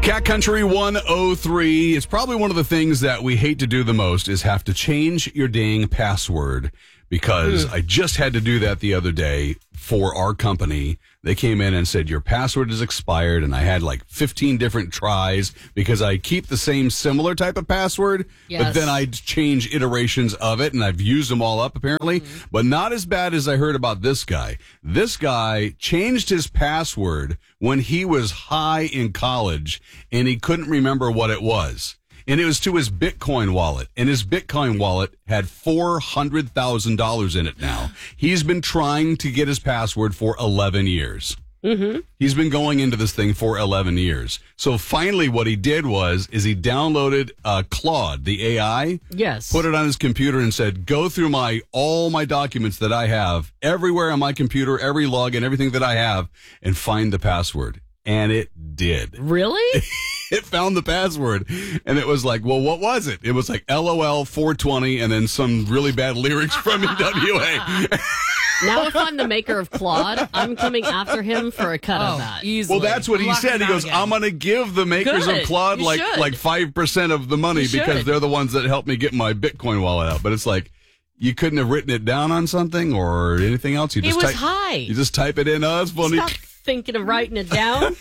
Cat Country 103 is probably one of the things that we hate to do the most is have to change your dang password, because I just had to do that the other day for our company. They came in and said, your password is expired, and I had like 15 different tries because I keep the same similar type of password, but then I change iterations of it, and I've used them all up apparently, but not as bad as I heard about this guy. This guy changed his password when he was high in college, and he couldn't remember what it was. And it was to his Bitcoin wallet. And his Bitcoin wallet had $400,000 in it now. He's been trying to get his password for 11 years. Mm-hmm. He's been going into this thing for 11 years. So finally what he did is he downloaded Claude, the AI. Yes. Put it on his computer and said, go through all my documents that I have, everywhere on my computer, every login, everything that I have, and find the password. And it did. Really? It found the password, and it was like, well, what was it? It was like LOL 420 and then some really bad lyrics from NWA. Now if I'm the maker of Claude, I'm coming after him for a cut of that. Easily. Well, that's what he said. He goes, I'm going to give the makers of Claude like 5% of the money because they're the ones that helped me get my Bitcoin wallet out. But it's like, you couldn't have written it down on something or anything else. He was high. You just type it in. It's funny. Stop thinking of writing it down.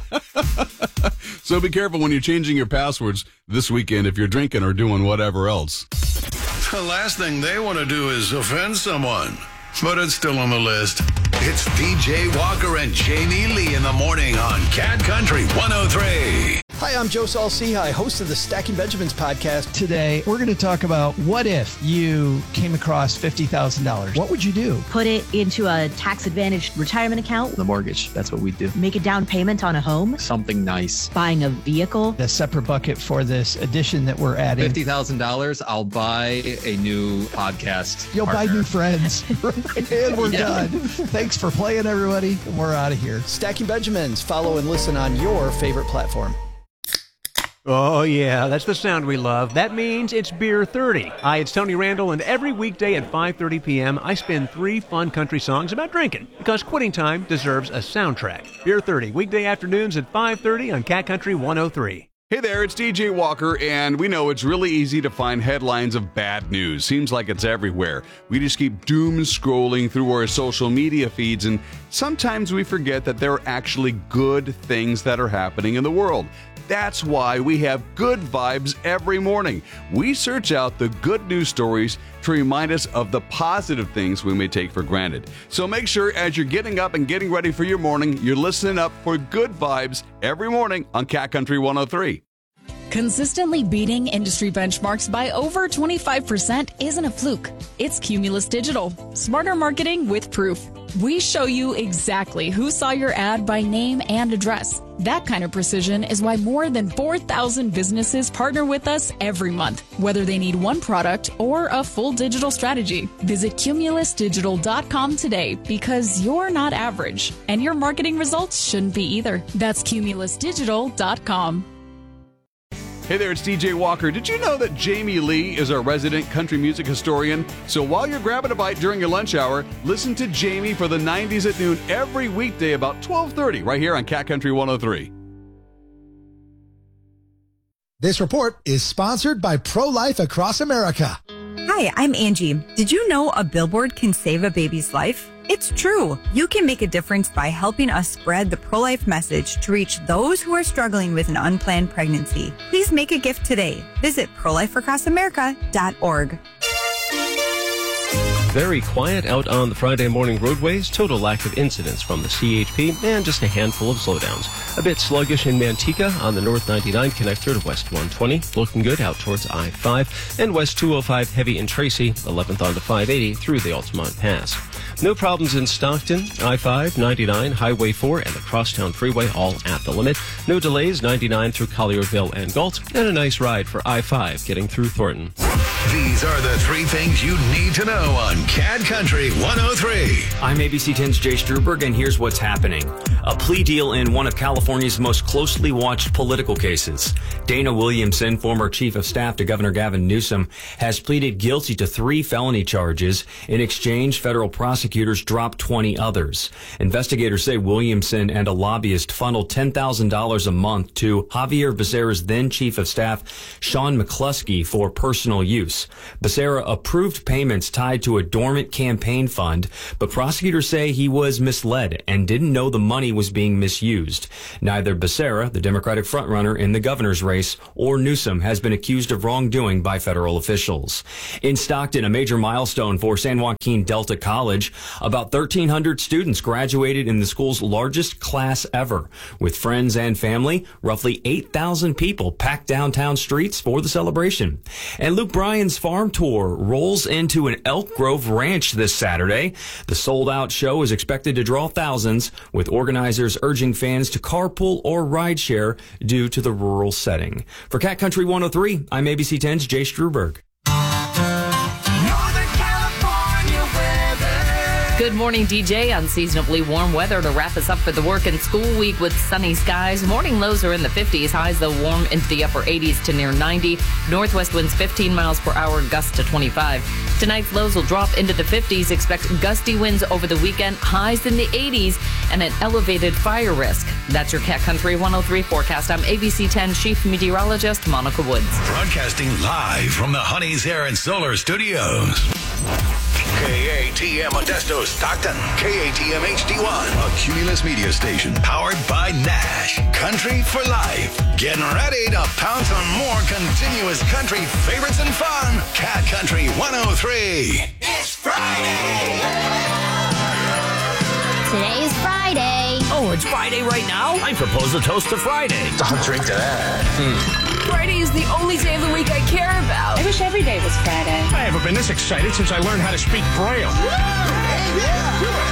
So be careful when you're changing your passwords this weekend if you're drinking or doing whatever else. The last thing they want to do is offend someone, but it's still on the list. It's DJ Walker and Jamie Lee in the morning on Cat Country 103. Hi, I'm Joe Saul-Sehy, host of the Stacking Benjamins podcast. Today, we're going to talk about what if you came across $50,000. What would you do? Put it into a tax-advantaged retirement account. The mortgage, that's what we do. Make a down payment on a home. Something nice. Buying a vehicle. A separate bucket for this addition that we're adding. $50,000, I'll buy a new podcast You'll partner. buy new friends. And we're done. Thanks for playing, everybody. And we're out of here. Stacking Benjamins. Follow and listen on your favorite platform. Oh, yeah, that's the sound we love. That means it's Beer 30. Hi, it's Tony Randall, and every weekday at 5:30 p.m., I spin 3 fun country songs about drinking, because quitting time deserves a soundtrack. Beer 30, weekday afternoons at 5:30 on Cat Country 103. Hey there, it's DJ Walker, and we know it's really easy to find headlines of bad news. Seems like it's everywhere. We just keep doom scrolling through our social media feeds, and sometimes we forget that there are actually good things that are happening in the world. That's why we have Good Vibes every morning. We search out the good news stories to remind us of the positive things we may take for granted. So make sure as you're getting up and getting ready for your morning, you're listening up for Good Vibes every morning on Cat Country 103. Consistently beating industry benchmarks by over 25% isn't a fluke. It's Cumulus Digital. Smarter marketing with proof. We show you exactly who saw your ad by name and address. That kind of precision is why more than 4,000 businesses partner with us every month, whether they need one product or a full digital strategy. Visit cumulusdigital.com today, because you're not average, and your marketing results shouldn't be either. That's cumulusdigital.com. Hey there, it's DJ Walker. Did you know that Jamie Lee is our resident country music historian? So while you're grabbing a bite during your lunch hour, listen to Jamie for the 90s at noon every weekday about 12:30 right here on Cat Country 103. This report is sponsored by Pro-Life Across America. Hi, I'm Angie. Did you know a billboard can save a baby's life? It's true. You can make a difference by helping us spread the pro-life message to reach those who are struggling with an unplanned pregnancy. Please make a gift today. Visit prolifeacrossamerica.org. Very quiet out on the Friday morning roadways. Total lack of incidents from the CHP and just a handful of slowdowns. A bit sluggish in Manteca on the North 99 connector to West 120. Looking good out towards I-5 and West 205 heavy in Tracy. 11th onto 580 through the Altamont Pass. No problems in Stockton, I-5, 99, Highway 4, and the Crosstown Freeway all at the limit. No delays, 99 through Collierville and Galt, and a nice ride for I-5 getting through Thornton. These are the 3 things you need to know on Cat Country 103. I'm ABC 10's Jay Struberg, and here's what's happening. a plea deal in one of California's most closely watched political cases. Dana Williamson, former chief of staff to Governor Gavin Newsom, has pleaded guilty to 3 felony charges. In exchange, federal prosecutors dropped 20 others. Investigators say Williamson and a lobbyist funneled $10,000 a month to Javier Becerra's then chief of staff, Sean McCluskey, for personal use. Becerra approved payments tied to a dormant campaign fund, but prosecutors say he was misled and didn't know the money was being misused. Neither Becerra, the Democratic frontrunner in the governor's race, or Newsom has been accused of wrongdoing by federal officials. In Stockton, a major milestone for San Joaquin Delta College. About 1,300 students graduated in the school's largest class ever. With friends and family, roughly 8,000 people packed downtown streets for the celebration. And Luke Bryan's farm tour rolls into an Elk Grove ranch this Saturday. The sold-out show is expected to draw thousands, with organizers urging fans to carpool or rideshare due to the rural setting. For Cat Country 103, I'm ABC 10's Jay Struberg. Good morning, DJ. Unseasonably warm weather to wrap us up for the work and school week with sunny skies. Morning lows are in the 50s, highs though warm into the upper 80s to near 90. Northwest winds 15 miles per hour, gusts to 25. Tonight's lows will drop into the 50s. Expect gusty winds over the weekend, highs in the 80s, and an elevated fire risk. That's your Cat Country 103 forecast. I'm ABC 10 Chief Meteorologist Monica Woods. Broadcasting live from the Honeys Air and Solar Studios. KATM Modesto Stockton. KATM HD1. A Cumulus media station powered by Nash. Country for life. Getting ready to pounce on more continuous country favorites and fun. Cat Country 103. It's Friday. Today's Friday. Oh, it's Friday right now? I propose a toast to Friday. Don't drink to that. Friday is the only day of the week I care about. I wish every day was Friday. I haven't been this excited since I learned how to speak Braille.